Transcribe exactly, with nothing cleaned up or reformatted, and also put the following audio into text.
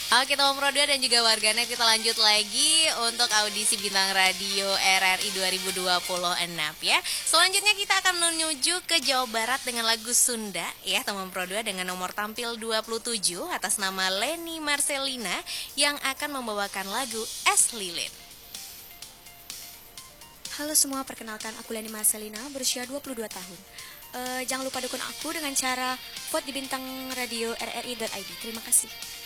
Oke, teman Pro dua dan juga warganet, kita lanjut lagi untuk audisi Bintang Radio R R I dua ribu dua puluh enam ya. Selanjutnya kita akan menuju ke Jawa Barat dengan lagu Sunda ya, teman Pro dua, dengan nomor tampil dua puluh tujuh atas nama Leni Marcelina yang akan membawakan lagu Es Lilin. Halo semua, perkenalkan aku Leni Marcelina, berusia dua puluh dua tahun. Uh, jangan lupa dukung aku dengan cara vote di bintang radio R R I dot I D. Terima kasih.